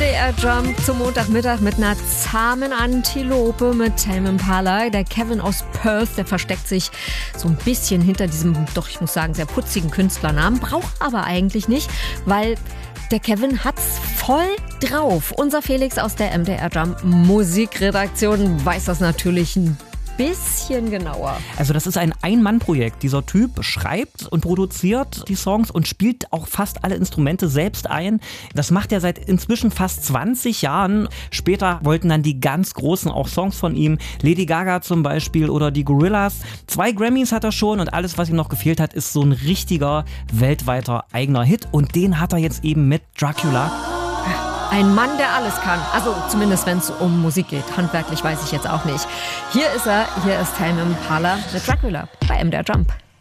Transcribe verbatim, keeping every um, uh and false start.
D R Jump zum Montagmittag mit einer zahmen Antilope mit Tame Impala. Der Kevin aus Perth, der versteckt sich so ein bisschen hinter diesem, doch ich muss sagen, sehr putzigen Künstlernamen. Braucht aber eigentlich nicht, weil der Kevin hat's voll drauf. Unser Felix aus der M D R Jump Musikredaktion weiß das natürlich ein bisschen genauer. Also das ist ein Ein-Mann-Projekt. Dieser Typ schreibt und produziert die Songs und spielt auch fast alle Instrumente selbst ein. Das macht er seit inzwischen fast zwanzig Jahren. Später wollten dann die ganz Großen auch Songs von ihm. Lady Gaga zum Beispiel oder die Gorillaz. Zwei Grammys hat er schon und alles, was ihm noch gefehlt hat, ist so ein richtiger weltweiter eigener Hit. Und den hat er jetzt eben mit Dracula. Ein Mann, der alles kann. Also zumindest, wenn es um Musik geht. Handwerklich weiß ich jetzt auch nicht. Hier ist er, hier ist Tame Impala mit Dracula bei M D R Jump.